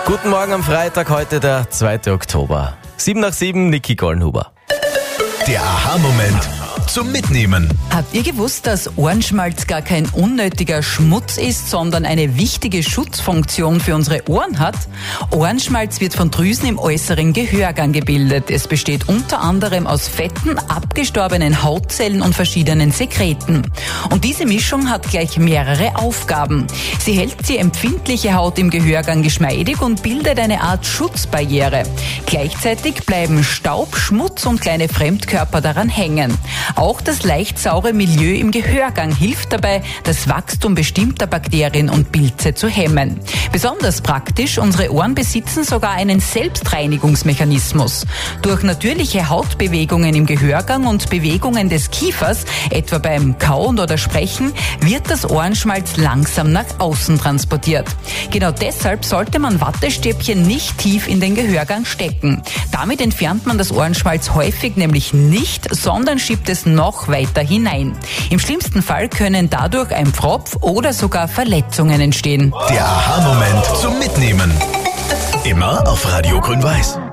Guten Morgen am Freitag, heute der 2. Oktober. 7 nach 7, Niki Gollenhuber. Der Aha-Moment zum Mitnehmen. Habt ihr gewusst, dass Ohrenschmalz gar kein unnötiger Schmutz ist, sondern eine wichtige Schutzfunktion für unsere Ohren hat? Ohrenschmalz wird von Drüsen im äußeren Gehörgang gebildet. Es besteht unter anderem aus fetten, abgestorbenen Hautzellen und verschiedenen Sekreten. Und diese Mischung hat gleich mehrere Aufgaben. Sie hält die empfindliche Haut im Gehörgang geschmeidig und bildet eine Art Schutzbarriere. Gleichzeitig bleiben Staub, Schmutz und kleine Fremdkörper daran hängen. Auch das leicht saure Milieu im Gehörgang hilft dabei, das Wachstum bestimmter Bakterien und Pilze zu hemmen. Besonders praktisch, unsere Ohren besitzen sogar einen Selbstreinigungsmechanismus. Durch natürliche Hautbewegungen im Gehörgang und Bewegungen des Kiefers, etwa beim Kauen oder Sprechen, wird das Ohrenschmalz langsam nach außen transportiert. Genau deshalb sollte man Wattestäbchen nicht tief in den Gehörgang stecken. Damit entfernt man das Ohrenschmalz häufig nämlich nicht, sondern schiebt es noch weiter hinein. Im schlimmsten Fall können dadurch ein Pfropf oder sogar Verletzungen entstehen. Der Aha-Moment zum Mitnehmen. Immer auf Radio Grün-Weiß.